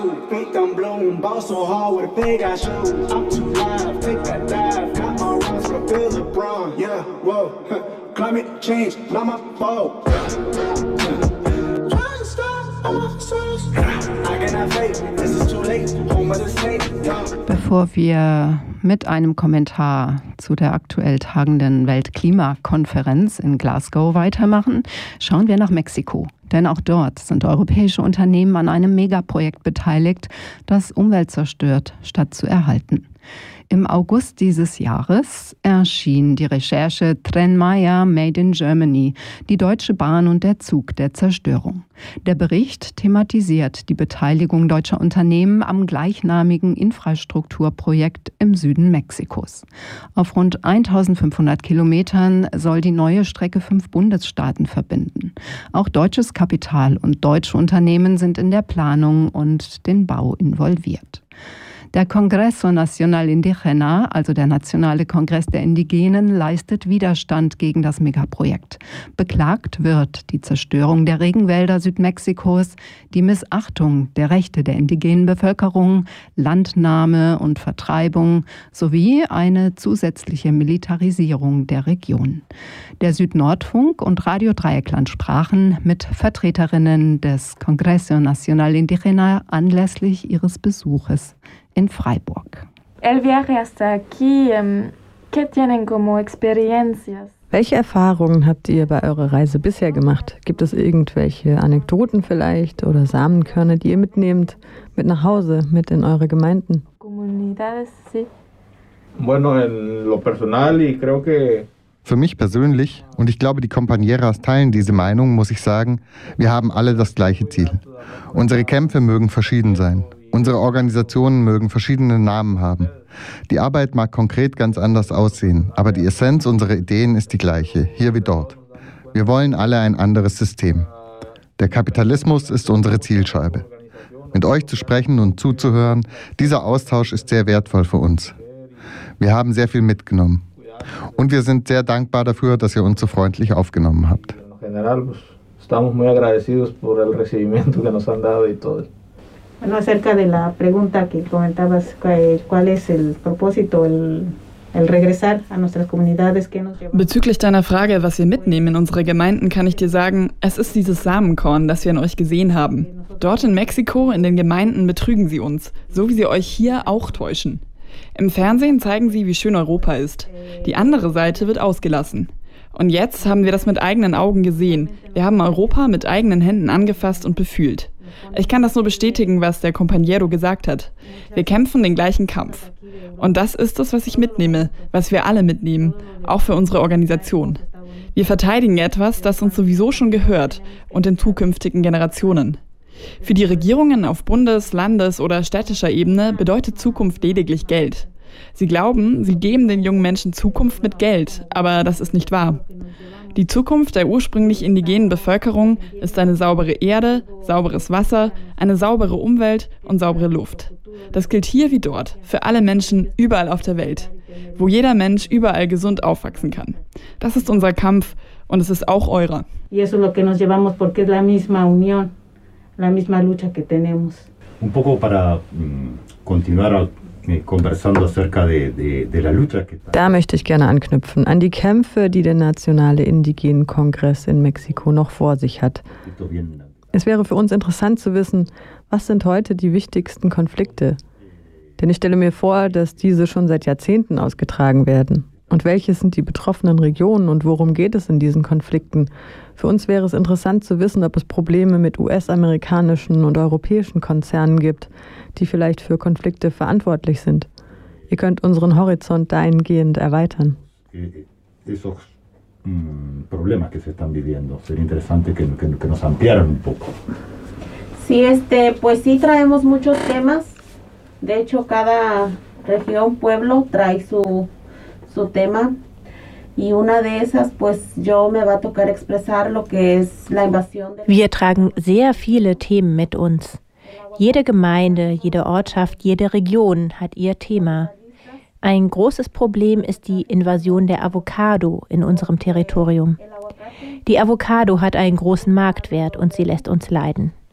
Bevor wir mit einem Kommentar zu der aktuell tagenden Weltklimakonferenz in Glasgow weitermachen, schauen wir nach Mexiko. Denn auch dort sind europäische Unternehmen an einem Megaprojekt beteiligt, das Umwelt zerstört, statt zu erhalten. Im August dieses Jahres erschien die Recherche Tren Maya Made in Germany, die Deutsche Bahn und der Zug der Zerstörung. Der Bericht thematisiert die Beteiligung deutscher Unternehmen am gleichnamigen Infrastrukturprojekt im Süden Mexikos. Auf rund 1500 Kilometern soll die neue Strecke 5 Bundesstaaten verbinden. Auch deutsches Kapital und deutsche Unternehmen sind in der Planung und den Bau involviert. Der Congreso Nacional Indígena, also der Nationale Kongress der Indigenen, leistet Widerstand gegen das Megaprojekt. Beklagt wird die Zerstörung der Regenwälder Südmexikos, die Missachtung der Rechte der indigenen Bevölkerung, Landnahme und Vertreibung sowie eine zusätzliche Militarisierung der Region. Der Südnordfunk und Radio Dreieckland sprachen mit Vertreterinnen des Congreso Nacional Indígena anlässlich ihres Besuches in Freiburg. Welche Erfahrungen habt ihr bei eurer Reise bisher gemacht? Gibt es irgendwelche Anekdoten vielleicht oder Samenkörner, die ihr mitnehmt, mit nach Hause, mit in eure Gemeinden? Für mich persönlich, und ich glaube, die Compañeras teilen diese Meinung, muss ich sagen, wir haben alle das gleiche Ziel. Unsere Kämpfe mögen verschieden sein. Unsere Organisationen mögen verschiedene Namen haben. Die Arbeit mag konkret ganz anders aussehen, aber die Essenz unserer Ideen ist die gleiche, hier wie dort. Wir wollen alle ein anderes System. Der Kapitalismus ist unsere Zielscheibe. Mit euch zu sprechen und zuzuhören, dieser Austausch ist sehr wertvoll für uns. Wir haben sehr viel mitgenommen. Und wir sind sehr dankbar dafür, dass ihr uns so freundlich aufgenommen habt. Bueno, acerca de la pregunta que comentabas, ¿cuál es el propósito, el regresar a nuestras comunidades? Bezüglich deiner Frage, was wir mitnehmen in unsere Gemeinden, kann ich dir sagen, es ist dieses Samenkorn, das wir in euch gesehen haben. Dort in Mexiko, in den Gemeinden, betrügen sie uns, so wie sie euch hier auch täuschen. Im Fernsehen zeigen sie, wie schön Europa ist. Die andere Seite wird ausgelassen. Und jetzt haben wir das mit eigenen Augen gesehen. Wir haben Europa mit eigenen Händen angefasst und befühlt. Ich kann das nur bestätigen, was der Compañero gesagt hat. Wir kämpfen den gleichen Kampf. Und das ist es, was ich mitnehme, was wir alle mitnehmen, auch für unsere Organisation. Wir verteidigen etwas, das uns sowieso schon gehört und in zukünftigen Generationen. Für die Regierungen auf Bundes-, Landes- oder städtischer Ebene bedeutet Zukunft lediglich Geld. Sie glauben, sie geben den jungen Menschen Zukunft mit Geld, aber das ist nicht wahr. Die Zukunft der ursprünglich indigenen Bevölkerung ist eine saubere Erde, sauberes Wasser, eine saubere Umwelt und saubere Luft. Das gilt hier wie dort, für alle Menschen überall auf der Welt, wo jeder Mensch überall gesund aufwachsen kann. Das ist unser Kampf und es ist auch eurer. Un poco para continuar conversando acerca de la lucha. Da möchte ich gerne anknüpfen an die Kämpfe, die der Nationale Indigenen Kongress in Mexiko noch vor sich hat. Es wäre für uns interessant zu wissen, was sind heute die wichtigsten Konflikte? Denn ich stelle mir vor, dass diese schon seit Jahrzehnten ausgetragen werden. Und welche sind die betroffenen Regionen und worum geht es in diesen Konflikten? Für uns wäre es interessant zu wissen, ob es Probleme mit US-amerikanischen und europäischen Konzernen gibt, die vielleicht für Konflikte verantwortlich sind. Ihr könnt unseren Horizont dahingehend erweitern. Esos problemas que se están viviendo, sería interesante que nos ampliaran un poco. Sí, pues sí traemos muchos temas. De hecho, cada región, pueblo trae su tema. Y una de esas, pues yo me va a tocar expresar lo que es la invasión. Wir tragen sehr viele Themen mit uns. Jede Gemeinde, jede Ortschaft, jede Region hat ihr Thema. Ein großes Problem ist die Invasion der Avocado in unserem Territorium. Die Avocado hat einen großen Marktwert und sie lässt uns leiden.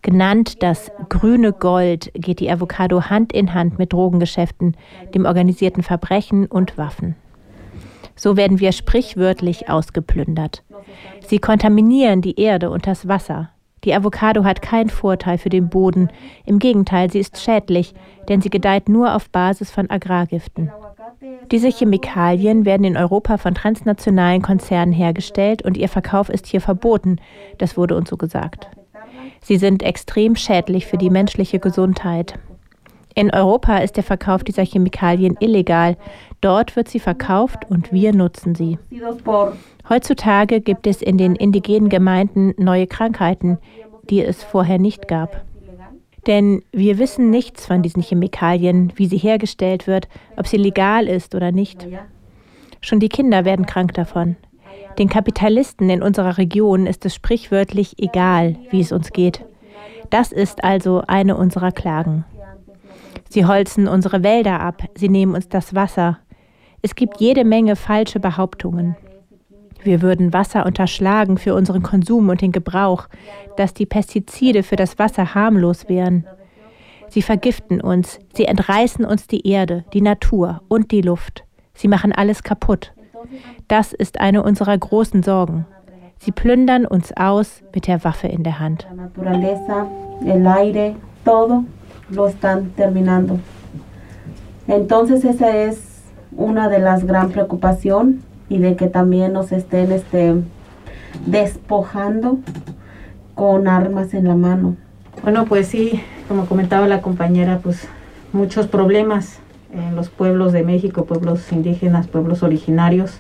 Genannt das grüne Gold geht die Avocado Hand in Hand mit Drogengeschäften, dem organisierten Verbrechen und Waffen. So werden wir sprichwörtlich ausgeplündert. Sie kontaminieren die Erde und das Wasser. Die Avocado hat keinen Vorteil für den Boden. Im Gegenteil, sie ist schädlich, denn sie gedeiht nur auf Basis von Agrargiften. Diese Chemikalien werden in Europa von transnationalen Konzernen hergestellt und ihr Verkauf ist hier verboten. Das wurde uns so gesagt. Sie sind extrem schädlich für die menschliche Gesundheit. In Europa ist der Verkauf dieser Chemikalien illegal. Dort wird sie verkauft und wir nutzen sie. Heutzutage gibt es in den indigenen Gemeinden neue Krankheiten, die es vorher nicht gab. Denn wir wissen nichts von diesen Chemikalien, wie sie hergestellt wird, ob sie legal ist oder nicht. Schon die Kinder werden krank davon. Den Kapitalisten in unserer Region ist es sprichwörtlich egal, wie es uns geht. Das ist also eine unserer Klagen. Sie holzen unsere Wälder ab, sie nehmen uns das Wasser. Es gibt jede Menge falsche Behauptungen. Wir würden Wasser unterschlagen für unseren Konsum und den Gebrauch, dass die Pestizide für das Wasser harmlos wären. Sie vergiften uns, sie entreißen uns die Erde, die Natur und die Luft. Sie machen alles kaputt. Das ist eine unserer großen Sorgen. Sie plündern uns aus mit der Waffe in der Hand. Lo están terminando. Entonces esa es una de las gran preocupación y de que también nos estén despojando con armas en la mano. Bueno, pues sí, como comentaba la compañera, pues muchos problemas en los pueblos de México, pueblos indígenas, pueblos originarios.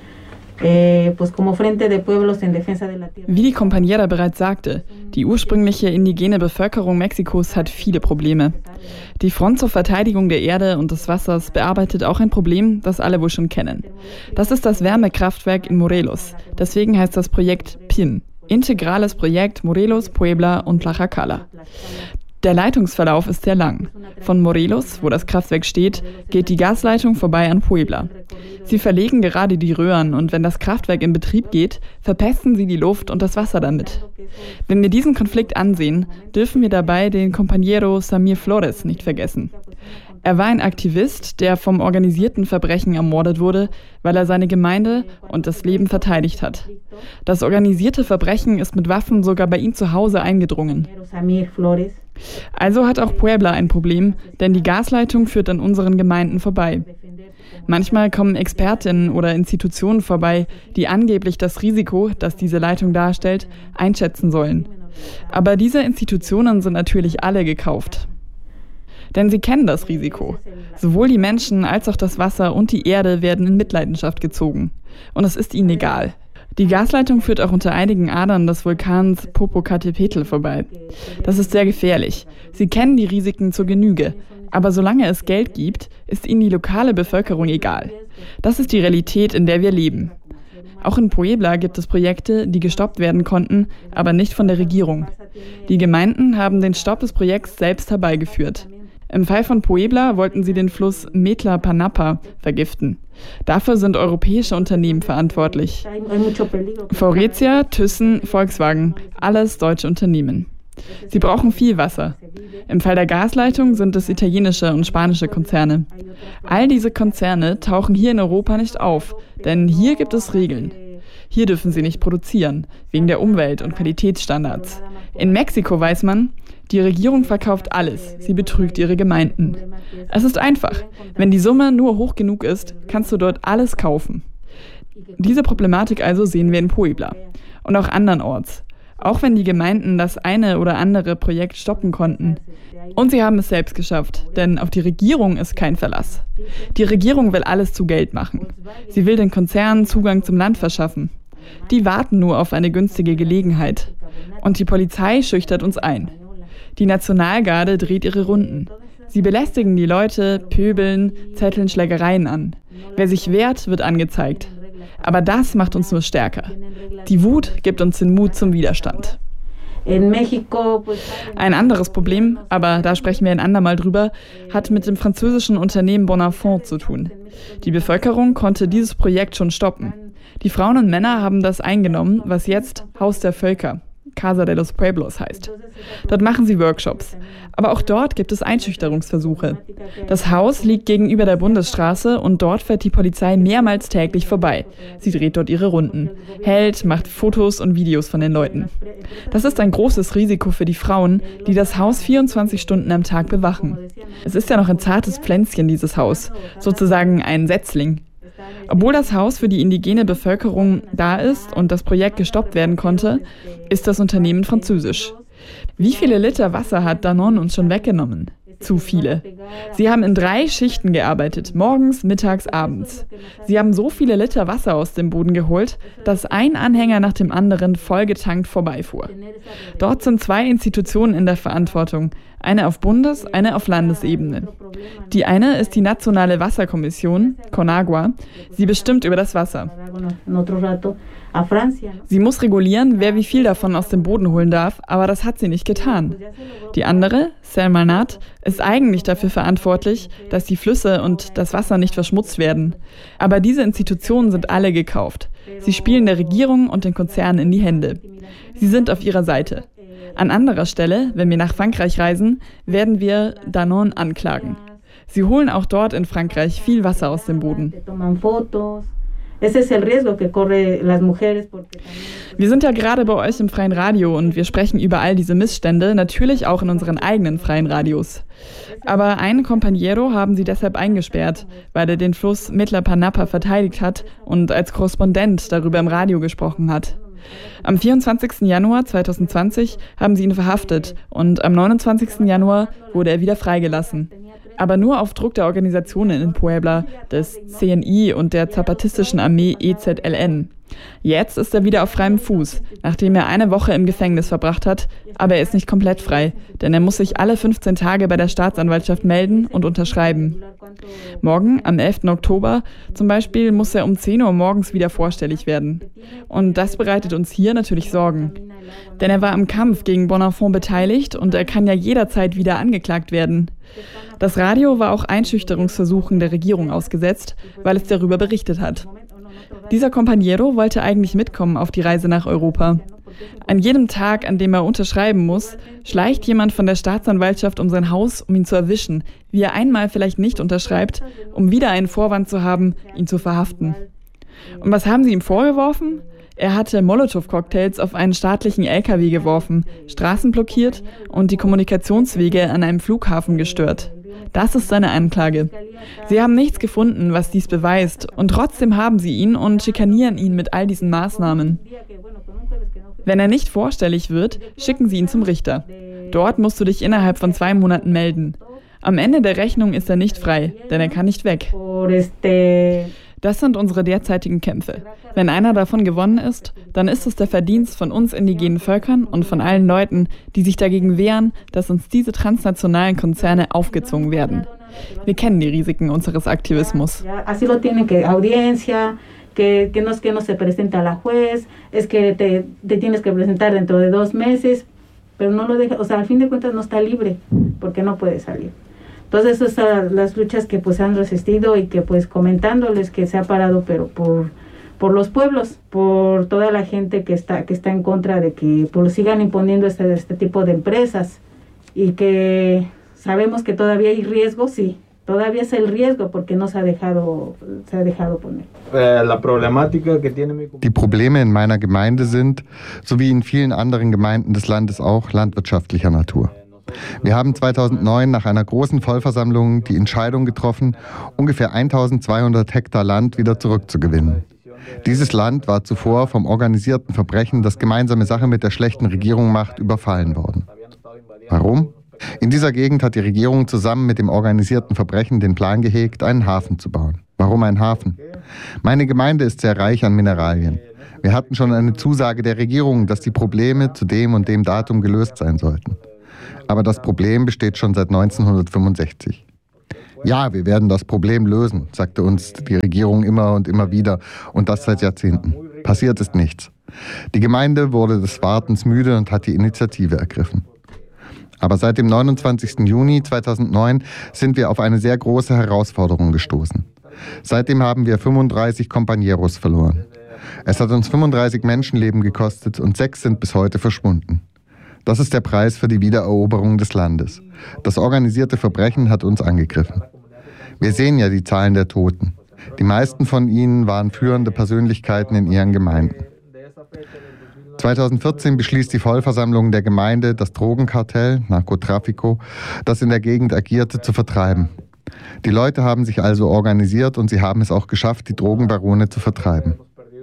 Pues como Frente de Pueblos en Defensa de la Tierra. Wie die Compañera bereits sagte, die ursprüngliche indigene Bevölkerung Mexikos hat viele Probleme. Die Front zur Verteidigung der Erde und des Wassers bearbeitet auch ein Problem, das alle wohl schon kennen. Das ist das Wärmekraftwerk in Morelos. Deswegen heißt das Projekt PIN, Integrales Projekt Morelos, Puebla und Tlaxcala. Der Leitungsverlauf ist sehr lang. Von Morelos, wo das Kraftwerk steht, geht die Gasleitung vorbei an Puebla. Sie verlegen gerade die Röhren und wenn das Kraftwerk in Betrieb geht, verpesten sie die Luft und das Wasser damit. Wenn wir diesen Konflikt ansehen, dürfen wir dabei den Compañero Samir Flores nicht vergessen. Er war ein Aktivist, der vom organisierten Verbrechen ermordet wurde, weil er seine Gemeinde und das Leben verteidigt hat. Das organisierte Verbrechen ist mit Waffen sogar bei ihm zu Hause eingedrungen. Also hat auch Puebla ein Problem, denn die Gasleitung führt an unseren Gemeinden vorbei. Manchmal kommen Expertinnen oder Institutionen vorbei, die angeblich das Risiko, das diese Leitung darstellt, einschätzen sollen. Aber diese Institutionen sind natürlich alle gekauft. Denn sie kennen das Risiko. Sowohl die Menschen als auch das Wasser und die Erde werden in Mitleidenschaft gezogen. Und es ist ihnen egal. Die Gasleitung führt auch unter einigen Adern des Vulkans Popocatépetl vorbei. Das ist sehr gefährlich. Sie kennen die Risiken zur Genüge. Aber solange es Geld gibt, ist ihnen die lokale Bevölkerung egal. Das ist die Realität, in der wir leben. Auch in Puebla gibt es Projekte, die gestoppt werden konnten, aber nicht von der Regierung. Die Gemeinden haben den Stopp des Projekts selbst herbeigeführt. Im Fall von Puebla wollten sie den Fluss Metla-Panapa vergiften. Dafür sind europäische Unternehmen verantwortlich. Faurecia, Thyssen, Volkswagen, alles deutsche Unternehmen. Sie brauchen viel Wasser. Im Fall der Gasleitung sind es italienische und spanische Konzerne. All diese Konzerne tauchen hier in Europa nicht auf, denn hier gibt es Regeln. Hier dürfen sie nicht produzieren, wegen der Umwelt- und Qualitätsstandards. In Mexiko weiß man, die Regierung verkauft alles, sie betrügt ihre Gemeinden. Es ist einfach, wenn die Summe nur hoch genug ist, kannst du dort alles kaufen. Diese Problematik also sehen wir in Puebla und auch andernorts. Auch wenn die Gemeinden das eine oder andere Projekt stoppen konnten. Und sie haben es selbst geschafft, denn auf die Regierung ist kein Verlass. Die Regierung will alles zu Geld machen. Sie will den Konzernen Zugang zum Land verschaffen. Die warten nur auf eine günstige Gelegenheit. Und die Polizei schüchtert uns ein. Die Nationalgarde dreht ihre Runden. Sie belästigen die Leute, pöbeln, zetteln Schlägereien an. Wer sich wehrt, wird angezeigt. Aber das macht uns nur stärker. Die Wut gibt uns den Mut zum Widerstand. Ein anderes Problem, aber da sprechen wir ein andermal drüber, hat mit dem französischen Unternehmen Bonafont zu tun. Die Bevölkerung konnte dieses Projekt schon stoppen. Die Frauen und Männer haben das eingenommen, was jetzt Haus der Völker, Casa de los Pueblos heißt. Dort machen sie Workshops. Aber auch dort gibt es Einschüchterungsversuche. Das Haus liegt gegenüber der Bundesstraße und dort fährt die Polizei mehrmals täglich vorbei. Sie dreht dort ihre Runden, hält, macht Fotos und Videos von den Leuten. Das ist ein großes Risiko für die Frauen, die das Haus 24 Stunden am Tag bewachen. Es ist ja noch ein zartes Pflänzchen, dieses Haus, sozusagen ein Setzling. Obwohl das Haus für die indigene Bevölkerung da ist und das Projekt gestoppt werden konnte, ist das Unternehmen französisch. Wie viele Liter Wasser hat Danone uns schon weggenommen? Zu viele. Sie haben in 3 Schichten gearbeitet, morgens, mittags, abends. Sie haben so viele Liter Wasser aus dem Boden geholt, dass ein Anhänger nach dem anderen vollgetankt vorbeifuhr. Dort sind 2 Institutionen in der Verantwortung, eine auf Bundes-, eine auf Landesebene. Die eine ist die Nationale Wasserkommission, CONAGUA. Sie bestimmt über das Wasser. Sie muss regulieren, wer wie viel davon aus dem Boden holen darf, aber das hat sie nicht getan. Die andere, Selmanat, ist eigentlich dafür verantwortlich, dass die Flüsse und das Wasser nicht verschmutzt werden. Aber diese Institutionen sind alle gekauft. Sie spielen der Regierung und den Konzernen in die Hände. Sie sind auf ihrer Seite. An anderer Stelle, wenn wir nach Frankreich reisen, werden wir Danone anklagen. Sie holen auch dort in Frankreich viel Wasser aus dem Boden. Wir sind ja gerade bei euch im Freien Radio und wir sprechen über all diese Missstände, natürlich auch in unseren eigenen freien Radios. Aber einen Compañero haben sie deshalb eingesperrt, weil er den Fluss Mitla-Panapa verteidigt hat und als Korrespondent darüber im Radio gesprochen hat. Am 24. Januar 2020 haben sie ihn verhaftet und am 29. Januar wurde er wieder freigelassen. Aber nur auf Druck der Organisationen in Puebla, des CNI und der zapatistischen Armee EZLN. Jetzt ist er wieder auf freiem Fuß, nachdem er eine Woche im Gefängnis verbracht hat, aber er ist nicht komplett frei, denn er muss sich alle 15 Tage bei der Staatsanwaltschaft melden und unterschreiben. Morgen, am 11. Oktober, zum Beispiel, muss er um 10 Uhr morgens wieder vorstellig werden. Und das bereitet uns hier natürlich Sorgen. Denn er war am Kampf gegen Bonafont beteiligt und er kann ja jederzeit wieder angeklagt werden. Das Radio war auch Einschüchterungsversuchen der Regierung ausgesetzt, weil es darüber berichtet hat. Dieser Compañero wollte eigentlich mitkommen auf die Reise nach Europa. An jedem Tag, an dem er unterschreiben muss, schleicht jemand von der Staatsanwaltschaft um sein Haus, um ihn zu erwischen, wie er einmal vielleicht nicht unterschreibt, um wieder einen Vorwand zu haben, ihn zu verhaften. Und was haben sie ihm vorgeworfen? Er hatte Molotow-Cocktails auf einen staatlichen LKW geworfen, Straßen blockiert und die Kommunikationswege an einem Flughafen gestört. Das ist seine Anklage. Sie haben nichts gefunden, was dies beweist, und trotzdem haben sie ihn und schikanieren ihn mit all diesen Maßnahmen. Wenn er nicht vorstellig wird, schicken sie ihn zum Richter. Dort musst du dich innerhalb von 2 Monaten melden. Am Ende der Rechnung ist er nicht frei, denn er kann nicht weg. Das sind unsere derzeitigen Kämpfe. Wenn einer davon gewonnen ist, dann ist es der Verdienst von uns indigenen Völkern und von allen Leuten, die sich dagegen wehren, dass uns diese transnationalen Konzerne aufgezwungen werden. Wir kennen die Risiken unseres Aktivismus. Que no se presenta a la juez, es que te tienes que presentar dentro de 2 meses, pero no lo deja, o sea, al fin de cuentas no está libre, porque no puede salir. Entonces esas son las luchas que pues han resistido y que pues comentándoles que se ha parado, pero por los pueblos, por toda la gente que está en contra de que pues sigan imponiendo este tipo de empresas y que sabemos que todavía hay riesgo, sí. Todavía es el riesgo porque no se ha dejado poner. Die Probleme in meiner Gemeinde sind, so wie in vielen anderen Gemeinden des Landes auch, landwirtschaftlicher Natur. Wir haben 2009 nach einer großen Vollversammlung die Entscheidung getroffen, ungefähr 1200 Hektar Land wieder zurückzugewinnen. Dieses Land war zuvor vom organisierten Verbrechen, das gemeinsame Sache mit der schlechten Regierung macht, überfallen worden. Warum? In dieser Gegend hat die Regierung zusammen mit dem organisierten Verbrechen den Plan gehegt, einen Hafen zu bauen. Warum ein Hafen? Meine Gemeinde ist sehr reich an Mineralien. Wir hatten schon eine Zusage der Regierung, dass die Probleme zu dem und dem Datum gelöst sein sollten. Aber das Problem besteht schon seit 1965. Ja, wir werden das Problem lösen, sagte uns die Regierung immer und immer wieder, und das seit Jahrzehnten. Passiert ist nichts. Die Gemeinde wurde des Wartens müde und hat die Initiative ergriffen. Aber seit dem 29. Juni 2009 sind wir auf eine sehr große Herausforderung gestoßen. Seitdem haben wir 35 Compañeros verloren. Es hat uns 35 Menschenleben gekostet und 6 sind bis heute verschwunden. Das ist der Preis für die Wiedereroberung des Landes. Das organisierte Verbrechen hat uns angegriffen. Wir sehen ja die Zahlen der Toten. Die meisten von ihnen waren führende Persönlichkeiten in ihren Gemeinden. 2014 beschließt die Vollversammlung der Gemeinde, das Drogenkartell, Narcotráfico, das in der Gegend agierte, zu vertreiben. Die Leute haben sich also organisiert und sie haben es auch geschafft, die Drogenbarone zu vertreiben.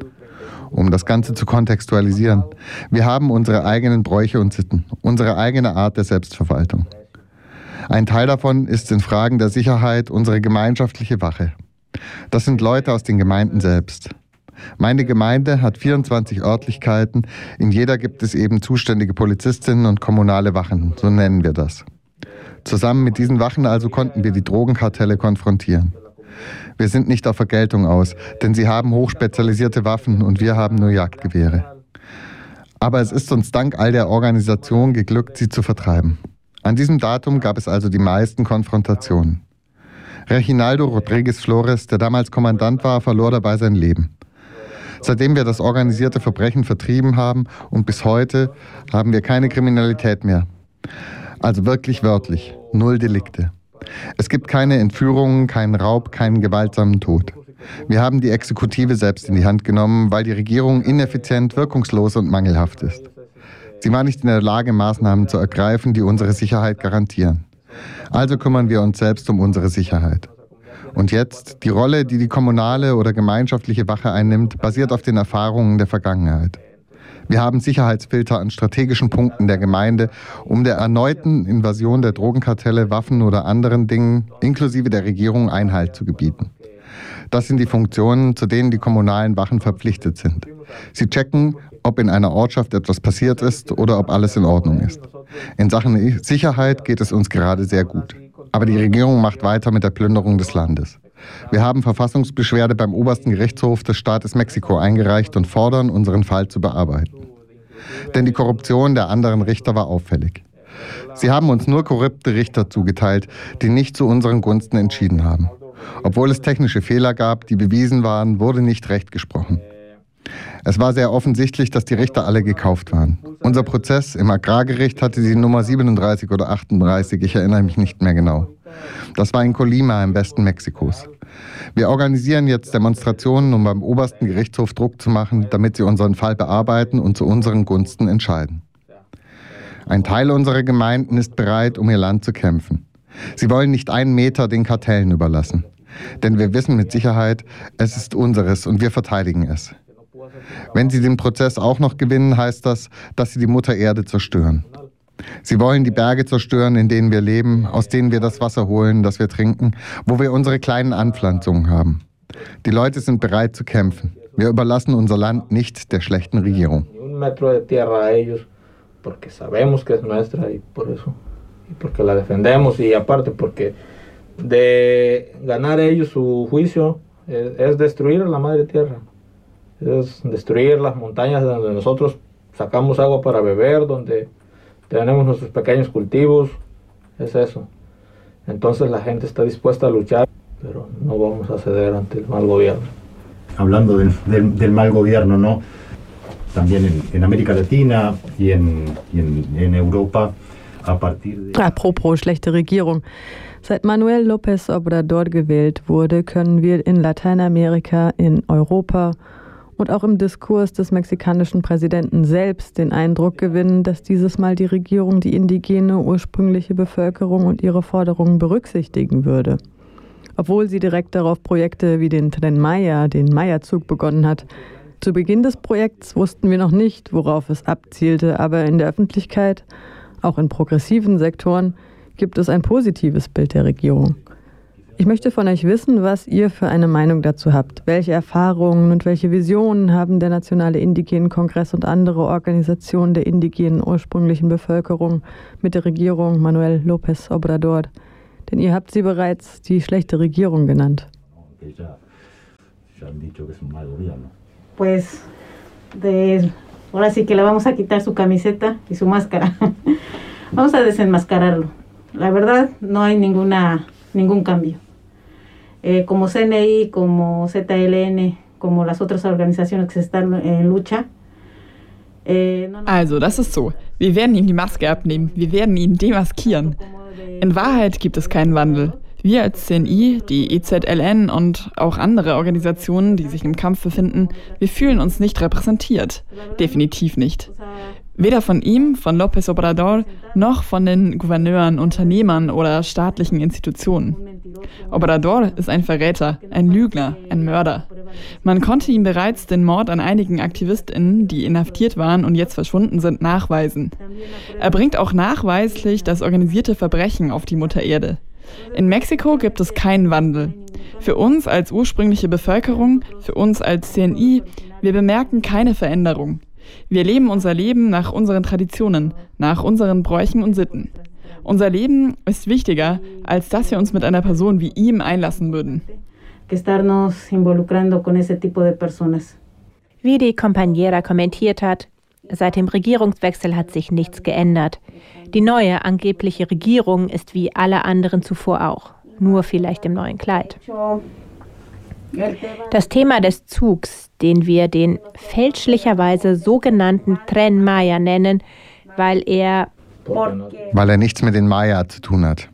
Um das Ganze zu kontextualisieren, wir haben unsere eigenen Bräuche und Sitten, unsere eigene Art der Selbstverwaltung. Ein Teil davon ist in Fragen der Sicherheit unsere gemeinschaftliche Wache. Das sind Leute aus den Gemeinden selbst. Meine Gemeinde hat 24 Örtlichkeiten, in jeder gibt es eben zuständige Polizistinnen und kommunale Wachen, so nennen wir das. Zusammen mit diesen Wachen also konnten wir die Drogenkartelle konfrontieren. Wir sind nicht auf Vergeltung aus, denn sie haben hochspezialisierte Waffen und wir haben nur Jagdgewehre. Aber es ist uns dank all der Organisationen geglückt, sie zu vertreiben. An diesem Datum gab es also die meisten Konfrontationen. Reginaldo Rodríguez Flores, der damals Kommandant war, verlor dabei sein Leben. Seitdem wir das organisierte Verbrechen vertrieben haben und bis heute haben wir keine Kriminalität mehr. Also wirklich wörtlich, 0 Delikte. Es gibt keine Entführungen, keinen Raub, keinen gewaltsamen Tod. Wir haben die Exekutive selbst in die Hand genommen, weil die Regierung ineffizient, wirkungslos und mangelhaft ist. Sie war nicht in der Lage, Maßnahmen zu ergreifen, die unsere Sicherheit garantieren. Also kümmern wir uns selbst um unsere Sicherheit. Und jetzt, die Rolle, die die kommunale oder gemeinschaftliche Wache einnimmt, basiert auf den Erfahrungen der Vergangenheit. Wir haben Sicherheitsfilter an strategischen Punkten der Gemeinde, um der erneuten Invasion der Drogenkartelle, Waffen oder anderen Dingen, inklusive der Regierung, Einhalt zu gebieten. Das sind die Funktionen, zu denen die kommunalen Wachen verpflichtet sind. Sie checken, ob in einer Ortschaft etwas passiert ist oder ob alles in Ordnung ist. In Sachen Sicherheit geht es uns gerade sehr gut. Aber die Regierung macht weiter mit der Plünderung des Landes. Wir haben Verfassungsbeschwerde beim obersten Gerichtshof des Staates Mexiko eingereicht und fordern, unseren Fall zu bearbeiten. Denn die Korruption der anderen Richter war auffällig. Sie haben uns nur korrupte Richter zugeteilt, die nicht zu unseren Gunsten entschieden haben. Obwohl es technische Fehler gab, die bewiesen waren, wurde nicht Recht gesprochen. Es war sehr offensichtlich, dass die Richter alle gekauft waren. Unser Prozess im Agrargericht hatte die Nummer 37 oder 38, ich erinnere mich nicht mehr genau. Das war in Colima im Westen Mexikos. Wir organisieren jetzt Demonstrationen, um beim obersten Gerichtshof Druck zu machen, damit sie unseren Fall bearbeiten und zu unseren Gunsten entscheiden. Ein Teil unserer Gemeinden ist bereit, um ihr Land zu kämpfen. Sie wollen nicht einen Meter den Kartellen überlassen. Denn wir wissen mit Sicherheit, es ist unseres und wir verteidigen es. Wenn sie den Prozess auch noch gewinnen, heißt das, dass sie die Mutter Erde zerstören. Sie wollen die Berge zerstören, in denen wir leben, aus denen wir das Wasser holen, das wir trinken, wo wir unsere kleinen Anpflanzungen haben. Die Leute sind bereit zu kämpfen. Wir überlassen unser Land nicht der schlechten Regierung. Porque sabemos que es nuestra y por eso, y porque la defendemos y aparte porque de ganar ellos su juicio es destruir la madre tierra, es destruir las montañas donde nosotros sacamos agua para beber, donde tenemos nuestros pequeños cultivos, es eso. Entonces la gente está dispuesta a luchar, pero no vamos a ceder ante el mal gobierno. Hablando del mal gobierno, ¿no? También en América Latina y en Europa a partir de... Apropos schlechte Regierung. Seit Manuel López Obrador gewählt wurde, können wir in Lateinamerika, in Europa und auch im Diskurs des mexikanischen Präsidenten selbst den Eindruck gewinnen, dass dieses Mal die Regierung die indigene ursprüngliche Bevölkerung und ihre Forderungen berücksichtigen würde. Obwohl sie direkt darauf Projekte wie den Tren Maya, den Maya-Zug begonnen hat. Zu Beginn des Projekts wussten wir noch nicht, worauf es abzielte, aber in der Öffentlichkeit, auch in progressiven Sektoren, gibt es ein positives Bild der Regierung. Ich möchte von euch wissen, was ihr für eine Meinung dazu habt. Welche Erfahrungen und welche Visionen haben der Nationale Indigenen Kongress und andere Organisationen der indigenen ursprünglichen Bevölkerung mit der Regierung Manuel López Obrador? Denn ihr habt sie bereits die schlechte Regierung genannt. Pues ahora sí que le vamos a quitar su camiseta y su máscara. Vamos a desenmascararlo. La verdad, no hay ningún cambio. Como CNI, como ZLN, como las otras organizaciones que se están en lucha. Also, das ist so. Wir werden ihm die Maske abnehmen. Wir werden ihn demaskieren. In Wahrheit gibt es keinen Wandel. Wir als CNI, die EZLN und auch andere Organisationen, die sich im Kampf befinden, wir fühlen uns nicht repräsentiert. Definitiv nicht. Weder von ihm, von López Obrador, noch von den Gouverneuren, Unternehmern oder staatlichen Institutionen. Obrador ist ein Verräter, ein Lügner, ein Mörder. Man konnte ihm bereits den Mord an einigen AktivistInnen, die inhaftiert waren und jetzt verschwunden sind, nachweisen. Er bringt auch nachweislich das organisierte Verbrechen auf die Mutter Erde. In Mexiko gibt es keinen Wandel. Für uns als ursprüngliche Bevölkerung, für uns als CNI, wir bemerken keine Veränderung. Wir leben unser Leben nach unseren Traditionen, nach unseren Bräuchen und Sitten. Unser Leben ist wichtiger, als dass wir uns mit einer Person wie ihm einlassen würden. Wie die Compañera kommentiert hat, seit dem Regierungswechsel hat sich nichts geändert. Die neue angebliche Regierung ist wie alle anderen zuvor auch, nur vielleicht im neuen Kleid. Das Thema des Zugs, den wir den fälschlicherweise sogenannten Tren Maya nennen, weil er nichts mit den Maya zu tun hat.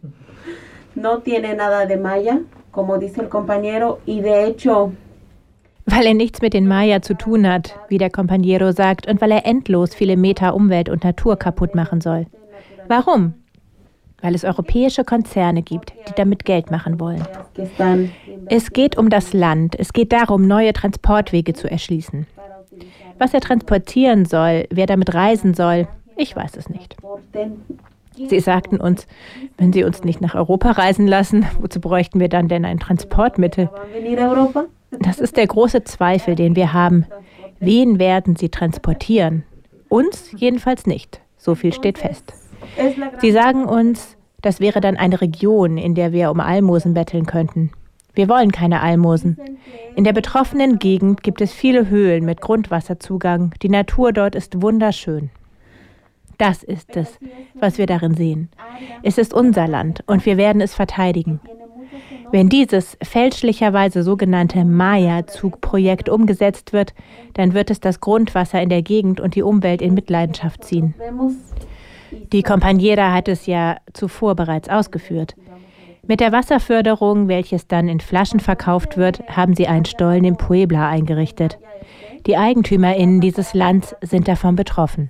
Weil er nichts mit den Maya zu tun hat, wie der Compañero sagt, und weil er endlos viele Meter Umwelt und Natur kaputt machen soll. Warum? Weil es europäische Konzerne gibt, die damit Geld machen wollen. Es geht um das Land, es geht darum, neue Transportwege zu erschließen. Was er transportieren soll, wer damit reisen soll, ich weiß es nicht. Sie sagten uns, wenn sie uns nicht nach Europa reisen lassen, wozu bräuchten wir dann denn ein Transportmittel? Das ist der große Zweifel, den wir haben. Wen werden sie transportieren? Uns jedenfalls nicht. So viel steht fest. Sie sagen uns, das wäre dann eine Region, in der wir um Almosen betteln könnten. Wir wollen keine Almosen. In der betroffenen Gegend gibt es viele Höhlen mit Grundwasserzugang. Die Natur dort ist wunderschön. Das ist es, was wir darin sehen. Es ist unser Land und wir werden es verteidigen. Wenn dieses fälschlicherweise sogenannte Maya-Zugprojekt umgesetzt wird, dann wird es das Grundwasser in der Gegend und die Umwelt in Mitleidenschaft ziehen. Die Compañera hat es ja zuvor bereits ausgeführt. Mit der Wasserförderung, welches dann in Flaschen verkauft wird, haben sie einen Stollen in Puebla eingerichtet. Die EigentümerInnen dieses Landes sind davon betroffen.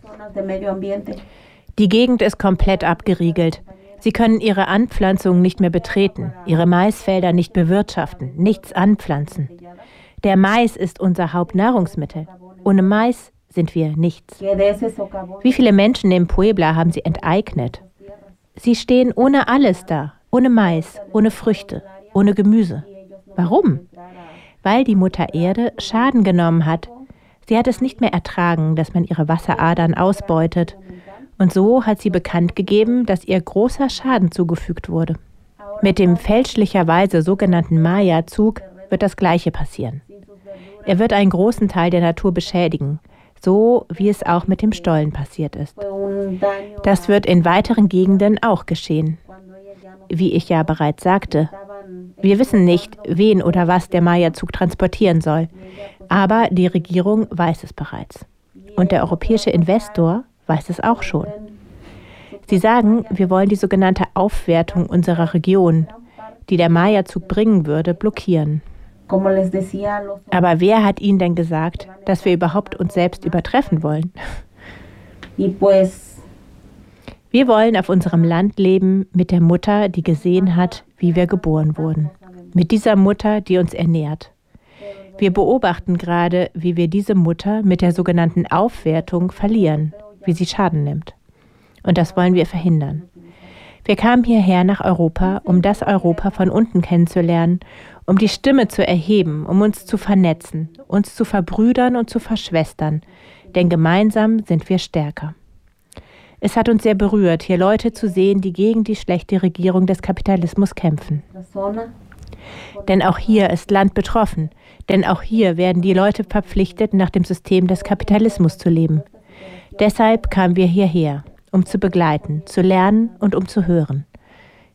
Die Gegend ist komplett abgeriegelt. Sie können ihre Anpflanzungen nicht mehr betreten, ihre Maisfelder nicht bewirtschaften, nichts anpflanzen. Der Mais ist unser Hauptnahrungsmittel. Ohne Mais sind wir nichts. Wie viele Menschen in Puebla haben sie enteignet? Sie stehen ohne alles da, ohne Mais, ohne Früchte, ohne Gemüse. Warum? Weil die Mutter Erde Schaden genommen hat. Sie hat es nicht mehr ertragen, dass man ihre Wasseradern ausbeutet. Und so hat sie bekannt gegeben, dass ihr großer Schaden zugefügt wurde. Mit dem fälschlicherweise sogenannten Maya-Zug wird das Gleiche passieren. Er wird einen großen Teil der Natur beschädigen, so wie es auch mit dem Stollen passiert ist. Das wird in weiteren Gegenden auch geschehen. Wie ich ja bereits sagte, wir wissen nicht, wen oder was der Maya-Zug transportieren soll, aber die Regierung weiß es bereits. Und der europäische Investor weiß es auch schon. Sie sagen, wir wollen die sogenannte Aufwertung unserer Region, die der Maya-Zug bringen würde, blockieren. Aber wer hat Ihnen denn gesagt, dass wir überhaupt uns selbst übertreffen wollen? Wir wollen auf unserem Land leben mit der Mutter, die gesehen hat, wie wir geboren wurden. Mit dieser Mutter, die uns ernährt. Wir beobachten gerade, wie wir diese Mutter mit der sogenannten Aufwertung verlieren, wie sie Schaden nimmt. Und das wollen wir verhindern. Wir kamen hierher nach Europa, um das Europa von unten kennenzulernen, um die Stimme zu erheben, um uns zu vernetzen, uns zu verbrüdern und zu verschwestern, denn gemeinsam sind wir stärker. Es hat uns sehr berührt, hier Leute zu sehen, die gegen die schlechte Regierung des Kapitalismus kämpfen. Denn auch hier ist Land betroffen, denn auch hier werden die Leute verpflichtet, nach dem System des Kapitalismus zu leben. Deshalb kamen wir hierher, um zu begleiten, zu lernen und um zu hören.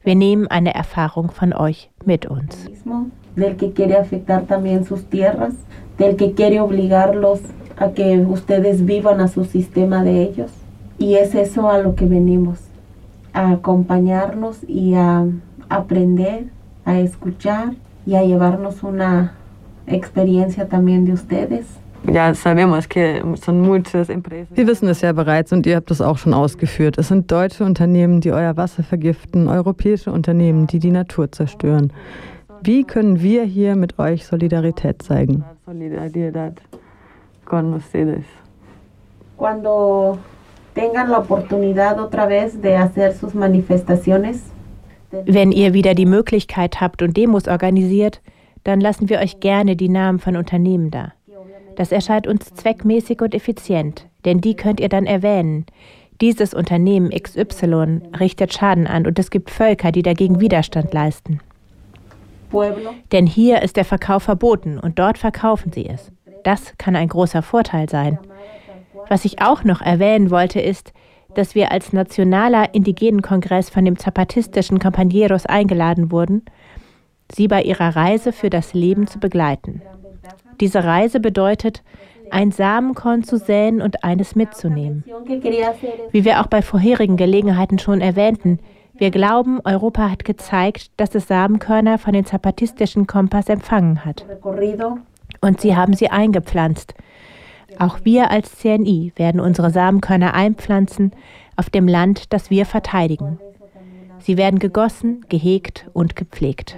Wir nehmen eine Erfahrung von euch mit uns. Del que quiere afectar también sus tierras, del que quiere obligarlos a que ustedes vivan a su sistema de ellos. Y es eso a lo que venimos, a acompañarnos y a aprender, a escuchar y a llevarnos una experiencia también de ustedes. Ja, sabemos que son muchas empresas. Wir wissen es ja bereits und ihr habt es auch schon ausgeführt. Es sind deutsche Unternehmen, die euer Wasser vergiften, europäische Unternehmen, die die Natur zerstören. Wie können wir hier mit euch Solidarität zeigen? Solidaridad con ustedes. Cuando tengan la oportunidad otra vez de hacer sus manifestaciones. Wenn ihr wieder die Möglichkeit habt und Demos organisiert, dann lassen wir euch gerne die Namen von Unternehmen da. Das erscheint uns zweckmäßig und effizient, denn die könnt ihr dann erwähnen. Dieses Unternehmen XY richtet Schaden an und es gibt Völker, die dagegen Widerstand leisten. Denn hier ist der Verkauf verboten und dort verkaufen sie es. Das kann ein großer Vorteil sein. Was ich auch noch erwähnen wollte, ist, dass wir als nationaler Indigenenkongress von dem zapatistischen Compañeros eingeladen wurden, sie bei ihrer Reise für das Leben zu begleiten. Diese Reise bedeutet, ein Samenkorn zu säen und eines mitzunehmen. Wie wir auch bei vorherigen Gelegenheiten schon erwähnten, wir glauben, Europa hat gezeigt, dass es Samenkörner von den zapatistischen Kompas empfangen hat. Und sie haben sie eingepflanzt. Auch wir als CNI werden unsere Samenkörner einpflanzen auf dem Land, das wir verteidigen. Sie werden gegossen, gehegt und gepflegt.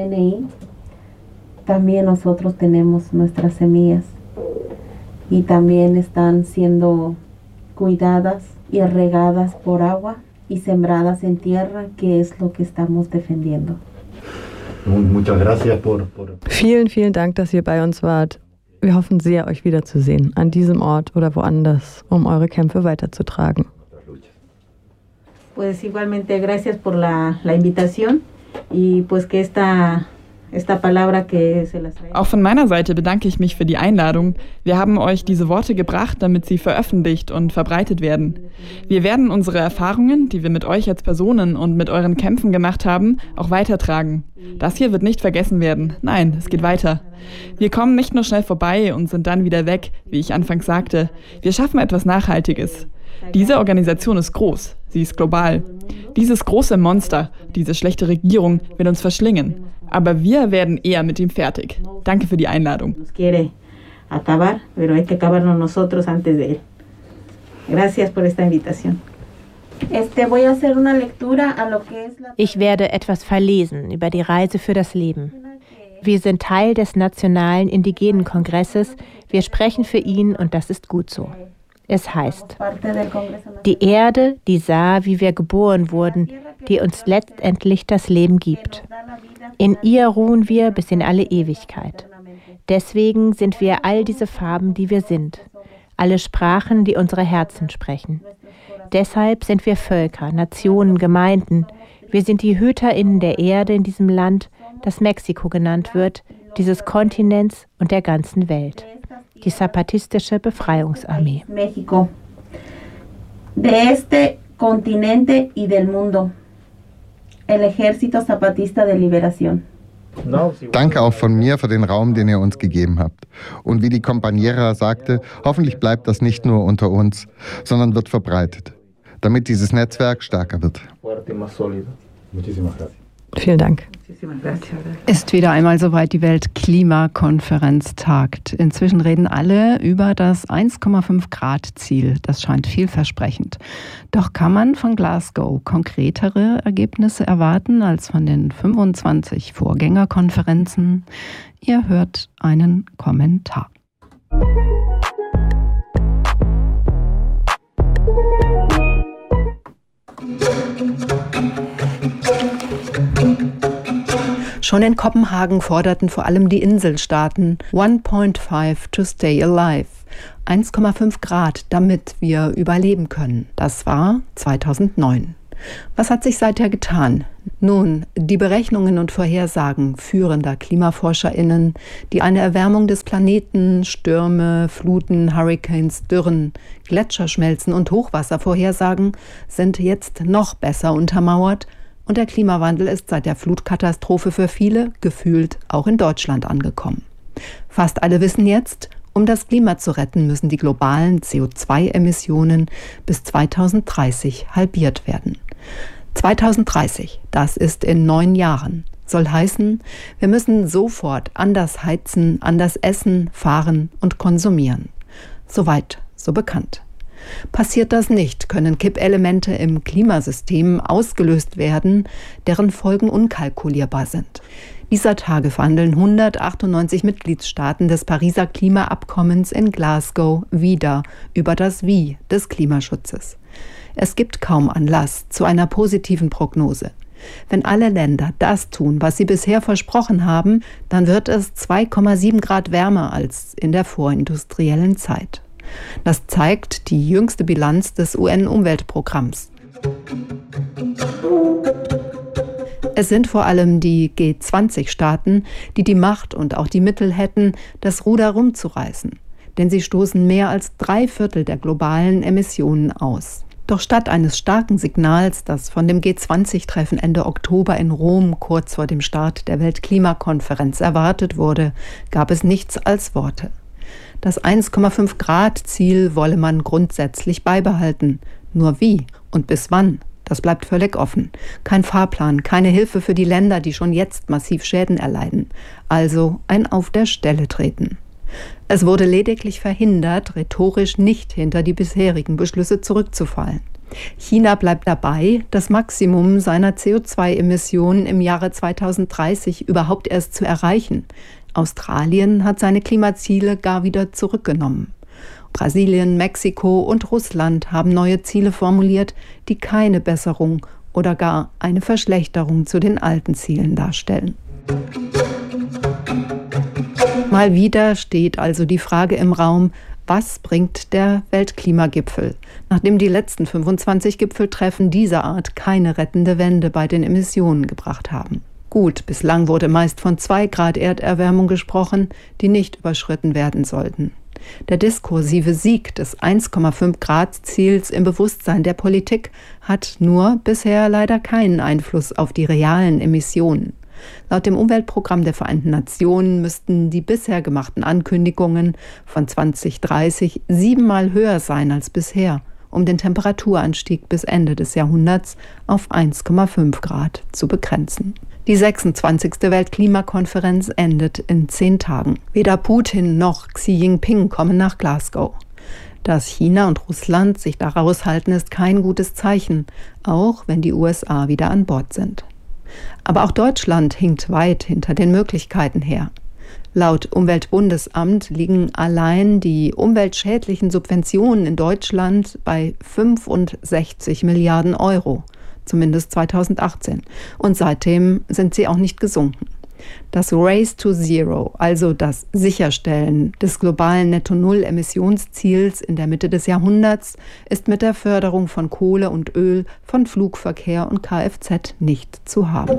También nosotros tenemos nuestras semillas y también están siendo cuidadas y regadas por agua y sembradas en tierra, que es lo que estamos defendiendo. Muchas gracias por... Vielen, vielen Dank, dass ihr bei uns wart. Wir hoffen sehr, euch wiederzusehen, an diesem Ort oder woanders, um eure Kämpfe weiterzutragen. Pues igualmente gracias por la invitación y pues que esta palabra que se las trae. Auch von meiner Seite bedanke ich mich für die Einladung. Wir haben euch diese Worte gebracht, damit sie veröffentlicht und verbreitet werden. Wir werden unsere Erfahrungen, die wir mit euch als Personen und mit euren Kämpfen gemacht haben, auch weitertragen. Das hier wird nicht vergessen werden. Nein, es geht weiter. Wir kommen nicht nur schnell vorbei und sind dann wieder weg, wie ich anfangs sagte. Wir schaffen etwas Nachhaltiges. Diese Organisation ist groß, sie ist global. Dieses große Monster, diese schlechte Regierung wird uns verschlingen. Aber wir werden eher mit ihm fertig. Danke für die Einladung. Ich werde etwas verlesen über die Reise für das Leben. Wir sind Teil des Nationalen Indigenenkongresses. Wir sprechen für ihn und das ist gut so. Es heißt, die Erde, die sah, wie wir geboren wurden, die uns letztendlich das Leben gibt. In ihr ruhen wir bis in alle Ewigkeit. Deswegen sind wir all diese Farben, die wir sind. Alle Sprachen, die unsere Herzen sprechen. Deshalb sind wir Völker, Nationen, Gemeinden. Wir sind die HüterInnen der Erde in diesem Land, das Mexiko genannt wird, dieses Kontinents und der ganzen Welt. Die zapatistische Befreiungsarmee. México, de este continente y del mundo. El Ejército Zapatista de Liberación. Danke auch von mir für den Raum, den ihr uns gegeben habt. Und wie die Compañera sagte, hoffentlich bleibt das nicht nur unter uns, sondern wird verbreitet, damit dieses Netzwerk stärker wird. Vielen Dank. Ist wieder einmal soweit, die Weltklimakonferenz tagt. Inzwischen reden alle über das 1,5 Grad Ziel. Das scheint vielversprechend. Doch kann man von Glasgow konkretere Ergebnisse erwarten als von den 25 Vorgängerkonferenzen? Ihr hört einen Kommentar. Schon in Kopenhagen forderten vor allem die Inselstaaten 1.5 to stay alive. 1,5 Grad, damit wir überleben können. Das war 2009. Was hat sich seither getan? Nun, die Berechnungen und Vorhersagen führender KlimaforscherInnen, die eine Erwärmung des Planeten, Stürme, Fluten, Hurrikanes, Dürren, Gletscherschmelzen und Hochwasser vorhersagen, sind jetzt noch besser untermauert Und der Klimawandel ist seit der Flutkatastrophe für viele gefühlt auch in Deutschland angekommen. Fast alle wissen jetzt, um das Klima zu retten, müssen die globalen CO2-Emissionen bis 2030 halbiert werden. 2030, das ist in 9 Jahren. Soll heißen, wir müssen sofort anders heizen, anders essen, fahren und konsumieren. Soweit, so bekannt. Passiert das nicht, können Kippelemente im Klimasystem ausgelöst werden, deren Folgen unkalkulierbar sind. Dieser Tage verhandeln 198 Mitgliedstaaten des Pariser Klimaabkommens in Glasgow wieder über das Wie des Klimaschutzes. Es gibt kaum Anlass zu einer positiven Prognose. Wenn alle Länder das tun, was sie bisher versprochen haben, dann wird es 2,7 Grad wärmer als in der vorindustriellen Zeit. Das zeigt die jüngste Bilanz des UN-Umweltprogramms. Es sind vor allem die G20-Staaten, die die Macht und auch die Mittel hätten, das Ruder rumzureißen. Denn sie stoßen mehr als 3/4 der globalen Emissionen aus. Doch statt eines starken Signals, das von dem G20-Treffen Ende Oktober in Rom kurz vor dem Start der Weltklimakonferenz erwartet wurde, gab es nichts als Worte. Das 1,5-Grad-Ziel wolle man grundsätzlich beibehalten. Nur wie und bis wann? Das bleibt völlig offen. Kein Fahrplan, keine Hilfe für die Länder, die schon jetzt massiv Schäden erleiden. Also ein Auf der Stelle treten. Es wurde lediglich verhindert, rhetorisch nicht hinter die bisherigen Beschlüsse zurückzufallen. China bleibt dabei, das Maximum seiner CO2-Emissionen im Jahre 2030 überhaupt erst zu erreichen. Australien hat seine Klimaziele gar wieder zurückgenommen. Brasilien, Mexiko und Russland haben neue Ziele formuliert, die keine Besserung oder gar eine Verschlechterung zu den alten Zielen darstellen. Mal wieder steht also die Frage im Raum, was bringt der Weltklimagipfel, nachdem die letzten 25 Gipfeltreffen dieser Art keine rettende Wende bei den Emissionen gebracht haben. Gut, bislang wurde meist von 2 Grad Erderwärmung gesprochen, die nicht überschritten werden sollten. Der diskursive Sieg des 1,5 Grad Ziels im Bewusstsein der Politik hat nur bisher leider keinen Einfluss auf die realen Emissionen. Laut dem Umweltprogramm der Vereinten Nationen müssten die bisher gemachten Ankündigungen von 2030 7-mal höher sein als bisher, um den Temperaturanstieg bis Ende des Jahrhunderts auf 1,5 Grad zu begrenzen. Die 26. Weltklimakonferenz endet in 10 Tagen. Weder Putin noch Xi Jinping kommen nach Glasgow. Dass China und Russland sich da raushalten, ist kein gutes Zeichen, auch wenn die USA wieder an Bord sind. Aber auch Deutschland hinkt weit hinter den Möglichkeiten her. Laut Umweltbundesamt liegen allein die umweltschädlichen Subventionen in Deutschland bei 65 Milliarden Euro. Zumindest 2018. Und seitdem sind sie auch nicht gesunken. Das Race to Zero, also das Sicherstellen des globalen Netto-Null-Emissionsziels in der Mitte des Jahrhunderts, ist mit der Förderung von Kohle und Öl, von Flugverkehr und Kfz nicht zu haben.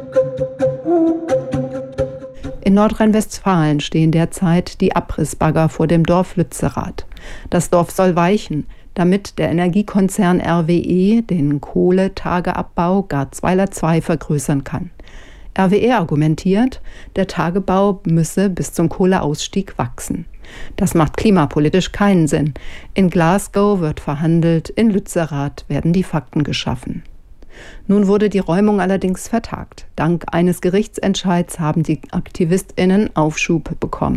In Nordrhein-Westfalen stehen derzeit die Abrissbagger vor dem Dorf Lützerath. Das Dorf soll weichen, damit der Energiekonzern RWE den Kohletageabbau Garzweiler 2 vergrößern kann. RWE argumentiert, der Tagebau müsse bis zum Kohleausstieg wachsen. Das macht klimapolitisch keinen Sinn. In Glasgow wird verhandelt, in Lützerath werden die Fakten geschaffen. Nun wurde die Räumung allerdings vertagt. Dank eines Gerichtsentscheids haben die AktivistInnen Aufschub bekommen.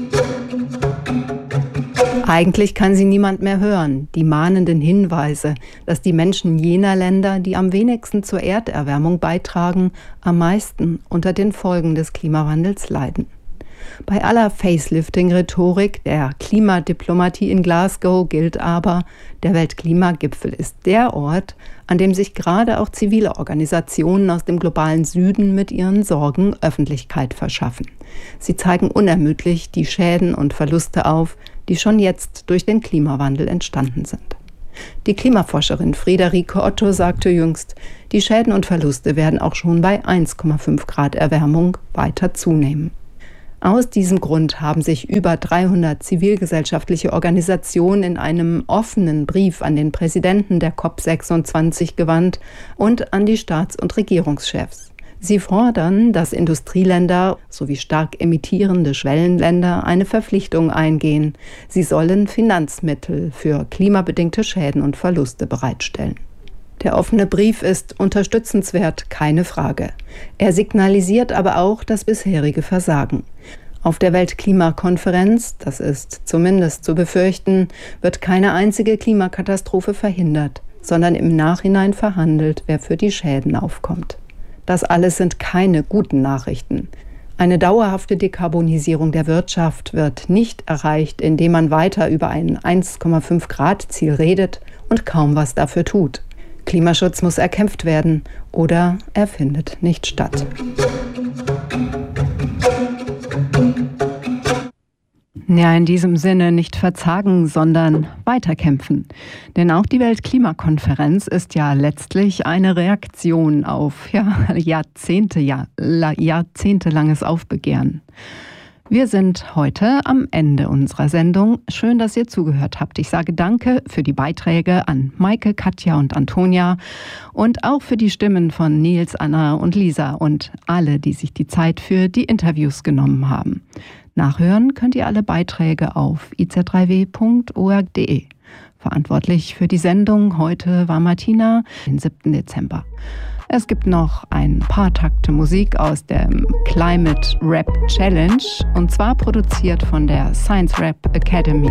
Eigentlich kann sie niemand mehr hören, die mahnenden Hinweise, dass die Menschen jener Länder, die am wenigsten zur Erderwärmung beitragen, am meisten unter den Folgen des Klimawandels leiden. Bei aller Facelifting-Rhetorik der Klimadiplomatie in Glasgow gilt aber, der Weltklimagipfel ist der Ort, an dem sich gerade auch zivile Organisationen aus dem globalen Süden mit ihren Sorgen Öffentlichkeit verschaffen. Sie zeigen unermüdlich die Schäden und Verluste auf, die schon jetzt durch den Klimawandel entstanden sind. Die Klimaforscherin Friederike Otto sagte jüngst, die Schäden und Verluste werden auch schon bei 1,5 Grad Erwärmung weiter zunehmen. Aus diesem Grund haben sich über 300 zivilgesellschaftliche Organisationen in einem offenen Brief an den Präsidenten der COP26 gewandt und an die Staats- und Regierungschefs. Sie fordern, dass Industrieländer sowie stark emittierende Schwellenländer eine Verpflichtung eingehen. Sie sollen Finanzmittel für klimabedingte Schäden und Verluste bereitstellen. Der offene Brief ist unterstützenswert, keine Frage. Er signalisiert aber auch das bisherige Versagen. Auf der Weltklimakonferenz, das ist zumindest zu befürchten, wird keine einzige Klimakatastrophe verhindert, sondern im Nachhinein verhandelt, wer für die Schäden aufkommt. Das alles sind keine guten Nachrichten. Eine dauerhafte Dekarbonisierung der Wirtschaft wird nicht erreicht, indem man weiter über ein 1,5-Grad-Ziel redet und kaum was dafür tut. Klimaschutz muss erkämpft werden oder er findet nicht statt. Ja, in diesem Sinne nicht verzagen, sondern weiterkämpfen. Denn auch die Weltklimakonferenz ist ja letztlich eine Reaktion auf jahrzehntelanges Aufbegehren. Wir sind heute am Ende unserer Sendung. Schön, dass ihr zugehört habt. Ich sage Danke für die Beiträge an Maike, Katja und Antonia und auch für die Stimmen von Nils, Anna und Lisa und alle, die sich die Zeit für die Interviews genommen haben. Nachhören könnt ihr alle Beiträge auf iz3w.org.de. Verantwortlich für die Sendung heute war Martina, den 7. Dezember. Es gibt noch ein paar Takte Musik aus dem Climate Rap Challenge und zwar produziert von der Science Rap Academy.